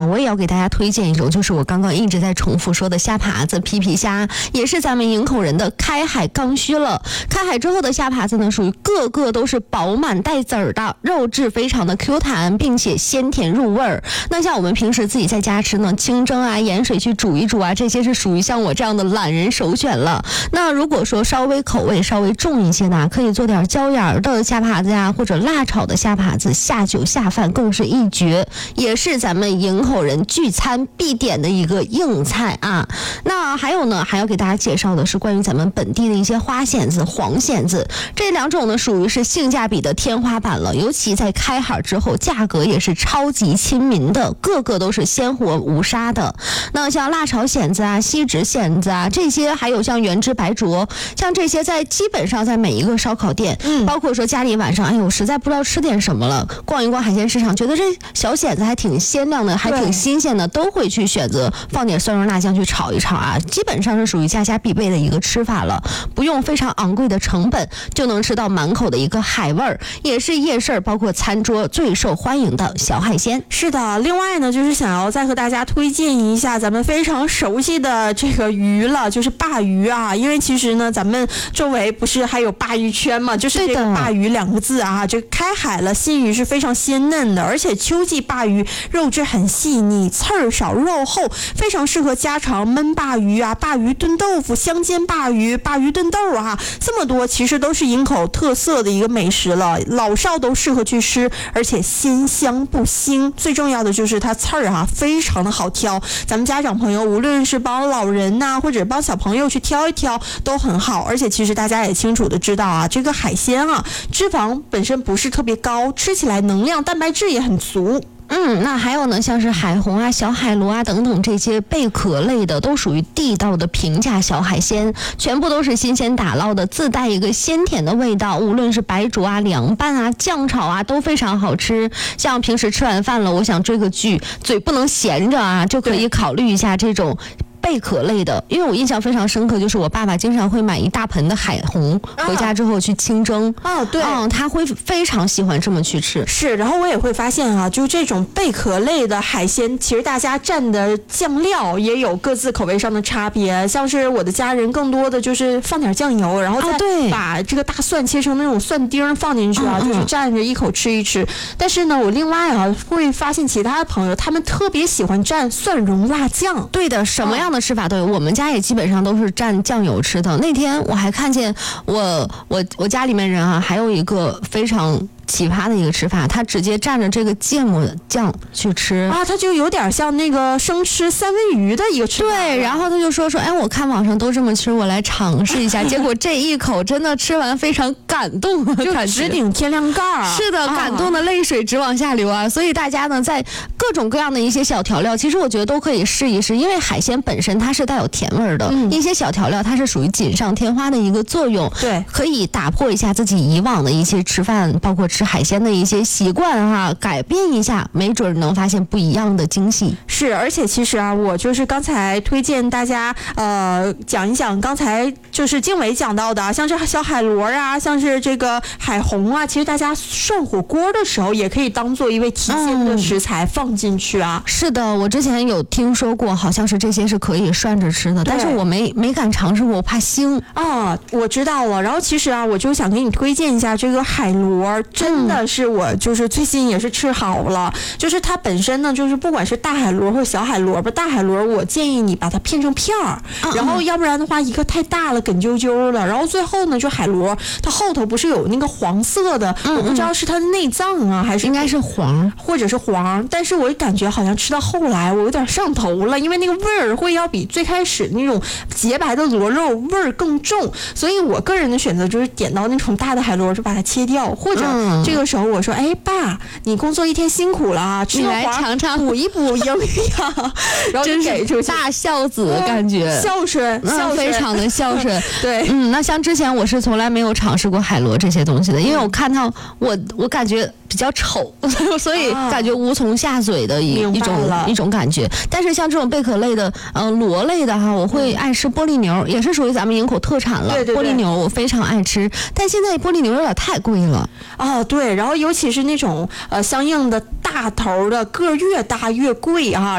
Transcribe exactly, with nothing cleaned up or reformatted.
我也要给大家推荐一种，就是我刚刚一直在重复说的虾爬子、皮皮虾，也是咱们营口人的开海刚需了。开海之后的虾爬子呢，属于个个都是饱满带籽儿的，肉质非常的 Q 弹，并且鲜甜入味儿。那像我们平时自己在家吃呢，清蒸啊、盐水去煮一煮啊，这些是属于像我这样的懒人首选了。那如果说稍微口味稍微重一些呢，可以做点椒盐的虾爬子呀，或者辣炒的虾爬子，下酒下饭更是一绝，也是咱们营口人聚餐必点的一个硬菜啊。那还有呢，还要给大家介绍的是关于咱们本地的一些花蚬子、黄蚬子，这两种呢属于是性价比的天花板了，尤其在开海之后，价格也是超级亲民的，个个都是鲜活无杀的。那像辣炒蚬子啊、锡纸蚬子啊，这些还有像原汁白灼，像这些在基本上在每一个烧烤店，嗯，包括说家里晚上，哎呦，实在不知道吃点什么了，逛一逛海鲜市场，觉得这小蚬子还挺鲜亮的，还挺新鲜的，都会去选择放点蒜蓉辣酱去炒一炒啊，基本上是属于家家必备的一个吃法了，不用非常昂贵的成本就能吃到满口的一个海味儿，也是夜市包括餐桌最受欢迎的小海鲜。 是的，另外呢，就是想要再和大家推荐一下咱们非常熟悉的这个鱼了，就是鲅鱼啊，因为其实呢，咱们周围不是还有鲅鱼圈嘛，就是这个鲅鱼两个字啊，这个开海了，新鱼是非常鲜嫩的，而且秋季鲅鱼肉质很细腻，刺儿少肉厚，非常适合家常焖鲅鱼啊、鲅鱼炖豆腐、香煎鲅鱼、鲅鱼炖豆啊，这么多其实都是营口特色的一个美食了，老少都适合去吃，而且鲜香不腥，最重要的就是它刺儿啊非常的好挑，咱们家长朋友无论是帮老人呐、啊，或者帮小朋友去挑一挑都很好，而且其实大家也清楚的知道啊，这个海鲜啊脂肪本身不是特别高，吃起来能量蛋白质也很足。 嗯，那还有呢，像是海虹啊、小海螺啊等等这些贝壳类的，都属于地道的平价小海鲜，全部都是新鲜打捞的，自带一个鲜甜的味道，无论是白灼啊、凉拌啊、酱炒啊，都非常好吃。像平时吃完饭了，我想追个剧，嘴不能闲着啊，就可以考虑一下这种贝壳类的，因为我印象非常深刻，就是我爸爸经常会买一大盆的海虹回家之后去清蒸。 哦，对， 嗯，他会非常喜欢这么去吃。 是，然后我也会发现啊，就这种贝壳类的海鲜，其实大家蘸的酱料也有各自口味上的差别。像是我的家人更多的就是放点酱油，然后再把这个大蒜切成那种蒜丁放进去啊，哦、就是蘸着一口吃一吃。但是呢，我另外啊会发现其他的朋友他们特别喜欢蘸蒜蓉辣酱。 对的，什么样的吃法都有，我们家也基本上都是蘸酱油吃的。那天我还看见我我我家里面人啊，还有一个非常奇葩的一个吃法，他直接蘸着这个芥末酱去吃啊，他就有点像那个生吃三文鱼的一个吃法。 对，然后他就说说，哎，我看网上都这么吃，我来尝试一下。结果这一口真的吃完非常感动的感觉， 就直顶天灵盖儿。 是的，感动的泪水直往下流啊！所以大家呢，在各种各样的一些小调料，其实我觉得都可以试一试，因为海鲜本身它是带有甜味的，嗯、一些小调料它是属于锦上添花的一个作用， 对， 可以打破一下自己以往的一些吃饭，包括吃海鲜的一些习惯哈、啊，改变一下，没准能发现不一样的惊喜。 是，而且其实啊，我就是刚才推荐大家呃讲一讲，刚才就是静伟讲到的，像这小海螺啊，像是这个海虹啊，其实大家涮火锅的时候也可以当做一味提鲜的食材放进去啊。 嗯、是的，我之前有听说过，好像是这些是可以涮着吃的，但是我没没敢尝试过，我怕腥啊。我知道了，然后其实啊，我就想给你推荐一下这个海螺，真的是我就是最近也是吃好了，嗯、就是它本身呢，就是不管是大海螺或者小海螺吧，大海螺我建议你把它片成片儿，嗯、然后要不然的话一个太大了，梗啾啾的，然后最后呢，就海螺它后头不是有那个黄色的，嗯、我不知道是它的内脏啊，还是应该是黄或者是黄，但是我感觉好像吃到后来我有点上头了，因为那个味儿会要比最开始那种洁白的螺肉味儿更重，所以我个人的选择就是点到那种大的海螺就把它切掉，或者这个时候我说，哎爸，你工作一天辛苦了啊，吃你来尝尝补一补营养，然后就给出去， 大孝子的感觉， 孝顺，孝顺， 非常的孝顺。 对， 嗯，那像之前我是从来没有尝试过海螺这些东西的，因为我看到我我感觉比较丑，所以感觉无从下嘴的一、啊、一种一种感觉。但是像这种贝壳类的，嗯、呃，螺类的哈，我会爱吃玻璃牛，也是属于咱们营口特产了。 对对对， 玻璃牛我非常爱吃，但现在玻璃牛有点太贵了。 哦，对，然后尤其是那种呃相应的大头的，个越大越贵啊。